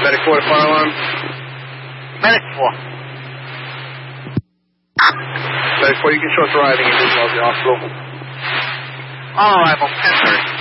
Medic 4 to fire alarm. Medic 4. Medic 4, you can show us arriving in Visual the hospital. On arrival, 10:30.